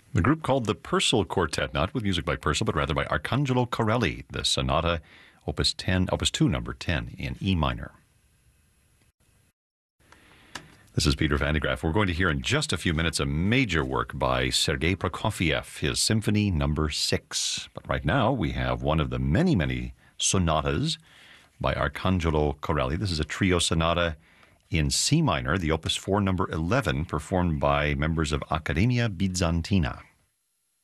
The group called the Purcell Quartet, not with music by Purcell, but rather by Arcangelo Corelli, the Sonata Opus 2, number 10 in E minor. This is Peter Van de Graaff. We're going to hear in just a few minutes a major work by Sergei Prokofiev, his Symphony number 6. But right now we have one of the many, many sonatas by Arcangelo Corelli. This is a trio sonata in C minor, the Opus 4, number 11, performed by members of Accademia Bizantina.